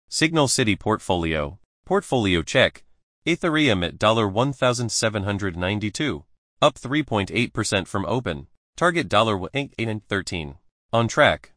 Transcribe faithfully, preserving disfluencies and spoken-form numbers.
Signal City Portfolio. Portfolio check. Ethereum at one thousand seven hundred ninety-two dollars. Up three point eight percent from open. Target one eight thirteen. On track.